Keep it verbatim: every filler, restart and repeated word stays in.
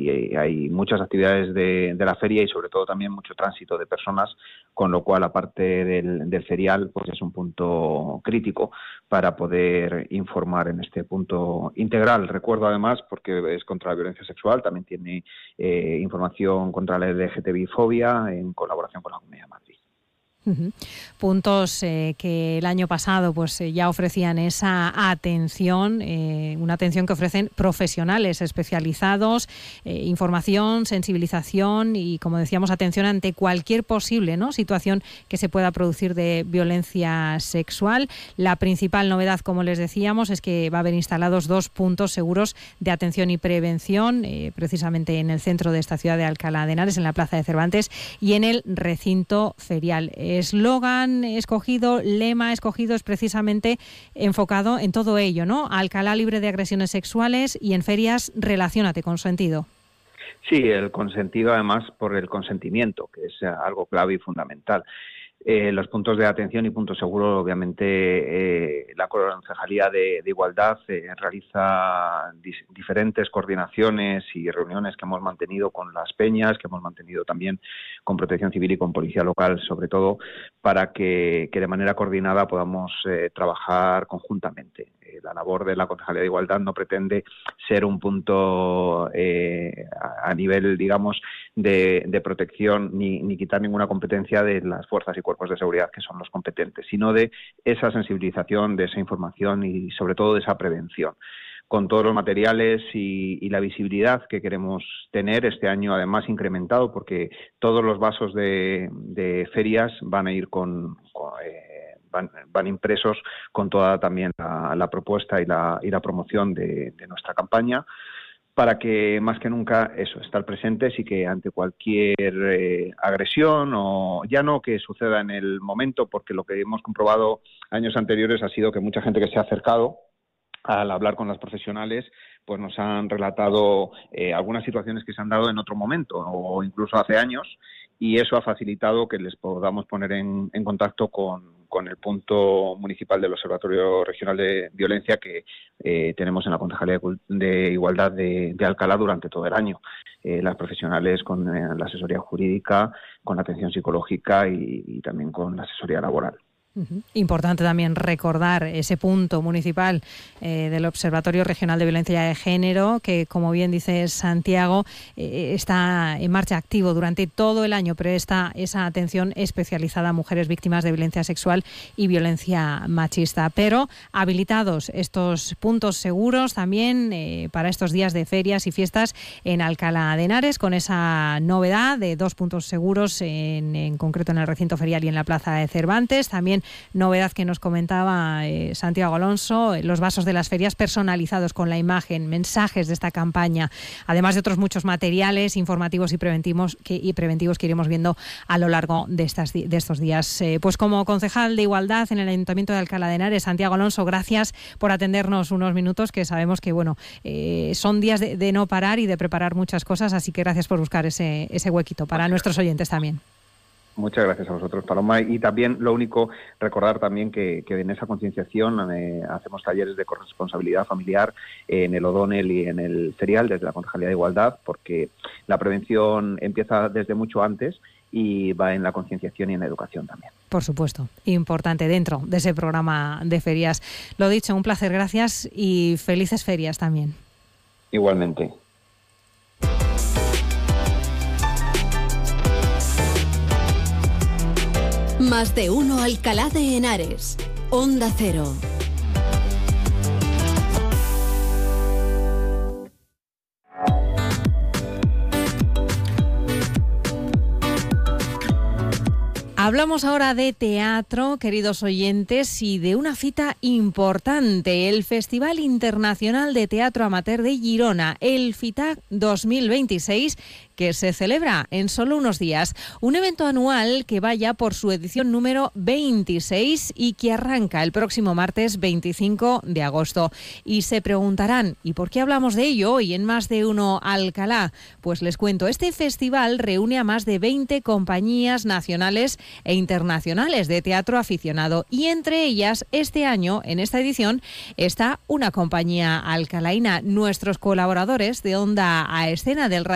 y hay muchas actividades de, de la feria y sobre todo también mucho tránsito de personas, con lo cual aparte del, del ferial pues es un punto crítico para poder informar en este punto integral. Recuerdo además, porque es contra la violencia sexual, también tiene eh, información contra la L G T B I fobia en colaboración con la Comunidad de Madrid. Uh-huh. Puntos eh, que el año pasado pues eh, ya ofrecían esa atención, eh, una atención que ofrecen profesionales especializados, eh, información, sensibilización y, como decíamos, atención ante cualquier posible, ¿no?, situación que se pueda producir de violencia sexual. La principal novedad, como les decíamos, es que va a haber instalados dos puntos seguros de atención y prevención, eh, precisamente en el centro de esta ciudad de Alcalá de Henares, en la Plaza de Cervantes y en el recinto ferial. Eslogan escogido, lema escogido es precisamente enfocado en todo ello, ¿no? Alcalá libre de agresiones sexuales y en ferias relaciónate con sentido. Sí, el consentido además por el consentimiento, que es algo clave y fundamental. Eh, los puntos de atención y puntos seguros, obviamente, eh, la Concejalía de, de Igualdad eh, realiza dis- diferentes coordinaciones y reuniones que hemos mantenido con las peñas, que hemos mantenido también con Protección Civil y con Policía Local, sobre todo, para que, que de manera coordinada podamos eh, trabajar conjuntamente. Eh, la labor de la Concejalía de Igualdad no pretende ser un punto eh, a, a nivel, digamos, de, de protección ni, ni quitar ninguna competencia de las fuerzas y cuerpos de seguridad que son los competentes, sino de esa sensibilización, de esa información y sobre todo de esa prevención, con todos los materiales y, y la visibilidad que queremos tener este año, además incrementado, porque todos los vasos de, de ferias van a ir con, con eh, van, van impresos con toda también la, la propuesta y la, y la promoción de, de nuestra campaña, para que más que nunca eso, estar presentes y que ante cualquier eh, agresión o ya no que suceda en el momento, porque lo que hemos comprobado años anteriores ha sido que mucha gente que se ha acercado al hablar con las profesionales pues nos han relatado eh, algunas situaciones que se han dado en otro momento o incluso hace años, y eso ha facilitado que les podamos poner en, en contacto con, con el punto municipal del Observatorio Regional de Violencia que eh, tenemos en la Concejalía de Igualdad de, de Alcalá durante todo el año. Eh, las profesionales con eh, la asesoría jurídica, con la atención psicológica y, y también con la asesoría laboral. Uh-huh. Importante también recordar ese punto municipal eh, del Observatorio Regional de Violencia de Género, que, como bien dice Santiago, eh, está en marcha activo durante todo el año, presta esa atención especializada a mujeres víctimas de violencia sexual y violencia machista. Pero habilitados estos puntos seguros también eh, para estos días de ferias y fiestas en Alcalá de Henares, con esa novedad de dos puntos seguros, en, en concreto en el recinto ferial y en la Plaza de Cervantes. También novedad que nos comentaba eh, Santiago Alonso, los vasos de las ferias personalizados con la imagen, mensajes de esta campaña, además de otros muchos materiales informativos y preventivos que, y preventivos que iremos viendo a lo largo de, estas, de estos días. Eh, pues como concejal de Igualdad en el Ayuntamiento de Alcalá de Henares, Santiago Alonso, gracias por atendernos unos minutos, que sabemos que bueno eh, son días de, de no parar y de preparar muchas cosas, así que gracias por buscar ese, ese huequito para nuestros oyentes también. Muchas gracias a vosotros, Paloma. Y también lo único, recordar también que, que en esa concienciación eh, hacemos talleres de corresponsabilidad familiar eh, en el O'Donnell y en el Ferial desde la Concejalía de Igualdad, porque la prevención empieza desde mucho antes y va en la concienciación y en la educación también. Por supuesto, importante dentro de ese programa de ferias. Lo dicho, un placer, gracias y felices ferias también. Igualmente. Más de uno Alcalá de Henares. Onda Cero. Hablamos ahora de teatro, queridos oyentes, y de una cita importante, el Festival Internacional de Teatro Amateur de Girona, el FITAC dos mil veintiséis, que se celebra en solo unos días. Un evento anual que va ya por su edición número veintiséis y que arranca el próximo martes veinticinco de agosto. Y se preguntarán, ¿y por qué hablamos de ello hoy en Más de Uno Alcalá? Pues les cuento, este festival reúne a más de veinte compañías nacionales e internacionales de teatro aficionado, y entre ellas este año, en esta edición, está una compañía alcalaína. Nuestros colaboradores de Onda a Escena del Radio